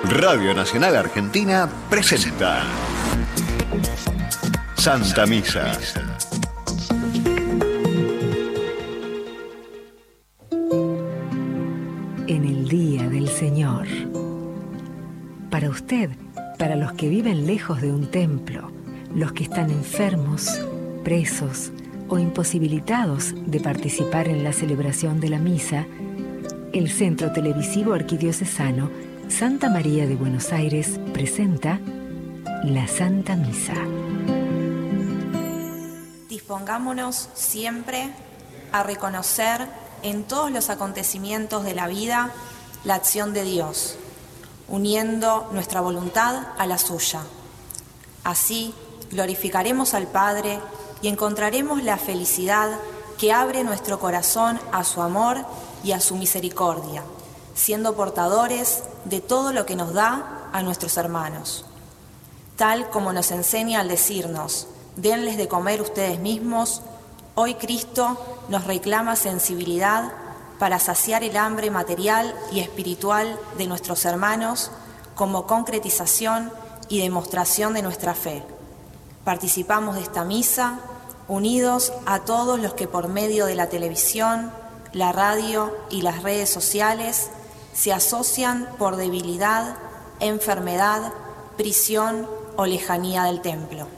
Radio Nacional Argentina presenta Santa Misa. En el Día del Señor. Para usted, para los que viven lejos de un templo, los que están enfermos, presos o imposibilitados de participar en la celebración de la misa, el Centro Televisivo Arquidiocesano Santa María de Buenos Aires presenta la Santa Misa. Dispongámonos siempre a reconocer en todos los acontecimientos de la vida la acción de Dios, uniendo nuestra voluntad a la suya. Así glorificaremos al Padre y encontraremos la felicidad que abre nuestro corazón a su amor y a su misericordia, siendo portadores de todo lo que nos da a nuestros hermanos. Tal como nos enseña al decirnos, denles de comer ustedes mismos, hoy Cristo nos reclama sensibilidad para saciar el hambre material y espiritual de nuestros hermanos como concretización y demostración de nuestra fe. Participamos de esta misa unidos a todos los que por medio de la televisión, la radio y las redes sociales se asocian por debilidad, enfermedad, prisión o lejanía del templo.